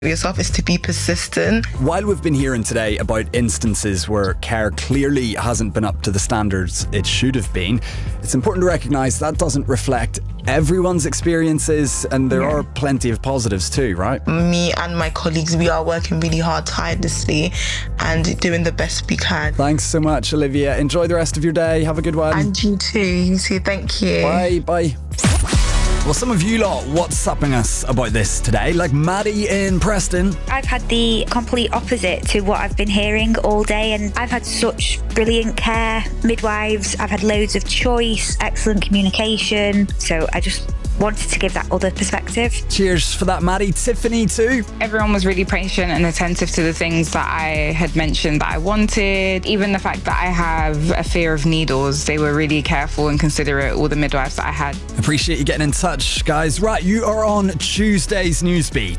yourself is to be persistent. While we've been hearing today about instances where care clearly hasn't been up to the standards it should have been, it's important to recognise that doesn't reflect everyone's experiences, and there are plenty of positives too, right? Me and my colleagues, we are working really hard tirelessly and doing the best we can. Thanks so much, Olivia. Enjoy the rest of your day. Have a good one. And you too. You too. Thank you. Bye. Well, some of you lot WhatsApping us about this today, like Maddie in Preston. I've had the complete opposite to what I've been hearing all day, and I've had such brilliant care, midwives, I've had loads of choice, excellent communication, so I just wanted to give that other perspective. Cheers for that, Maddie. Tiffany too. Everyone was really patient and attentive to the things that I had mentioned that I wanted. Even the fact that I have a fear of needles, they were really careful and considerate, all the midwives that I had. Appreciate you getting in touch, guys. Right, you are on Tuesday's Newsbeat.